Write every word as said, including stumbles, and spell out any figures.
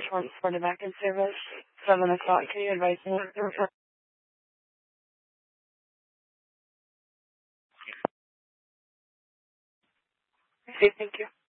for, for the back-end service, seven o'clock. Can you advise me? Okay, thank you.